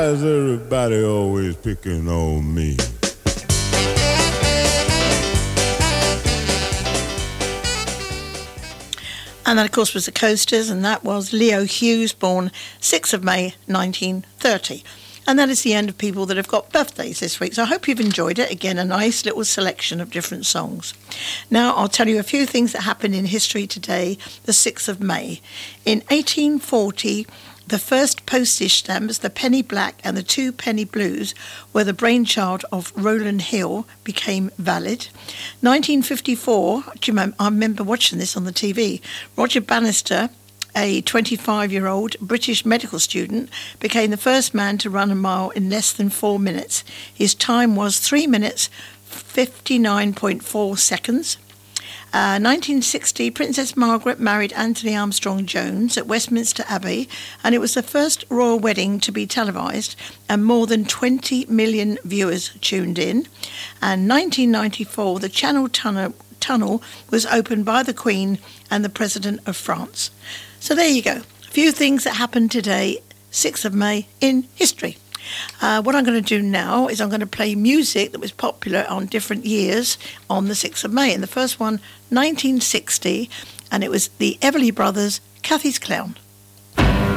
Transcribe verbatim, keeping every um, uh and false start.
Why is everybody always picking on me? And that, of course, was the Coasters, and that was Leo Hughes, born sixth of May nineteen thirty. And that is the end of people that have got birthdays this week. So I hope you've enjoyed it. Again, a nice little selection of different songs. Now, I'll tell you a few things that happened in history today, the sixth of May. In eighteen forty, the first postage stamps, the penny black and the two penny blues, were the brainchild of Rowland Hill, became valid. nineteen fifty-four, do you remember, I remember watching this on the T V. Roger Bannister, a twenty-five-year-old British medical student, became the first man to run a mile in less than four minutes. His time was three minutes, fifty-nine point four seconds. Uh, nineteen sixty, Princess Margaret married Anthony Armstrong-Jones at Westminster Abbey, and it was the first royal wedding to be televised, and more than twenty million viewers tuned in. And nineteen ninety-four, the Channel Tunnel, tunnel was opened by the Queen and the President of France. So there you go. A few things that happened today, sixth of May, in history. Uh, what I'm going to do now is I'm going to play music that was popular on different years on the sixth of May. And the first one, nineteen sixty, and it was the Everly Brothers, Cathy's Clown.